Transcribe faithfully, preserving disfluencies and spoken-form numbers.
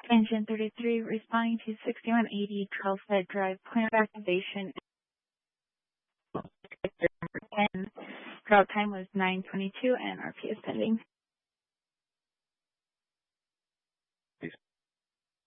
Engine thirty-three, responding to sixty-one eighty Trailside Drive, plan of activation. Number ten. Drop time was nine twenty-two and R P is pending.